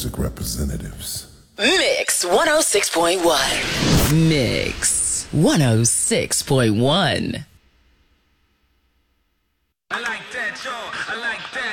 music representatives. Mix 106.1. Mix 106.1. I like that, y'all. I like that.